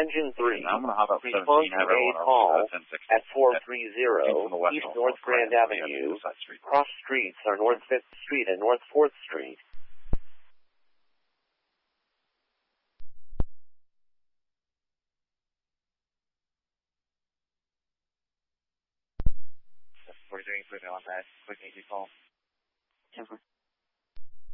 Engine 3, I'm going to hop up 17, respond to have a everyone call else, 10-6. at 430 East North Grand Avenue. Cross streets are North 5th Street and North 4th Street. We're doing quick on that. Quick easy call. 10-4.